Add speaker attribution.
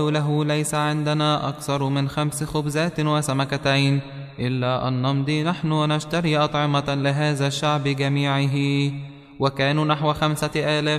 Speaker 1: له: ليس عندنا أكثر من 5 خبزات وسمكتين، إلا أن نمضي نحن ونشتري أطعمة لهذا الشعب جميعه. وكانوا نحو 5000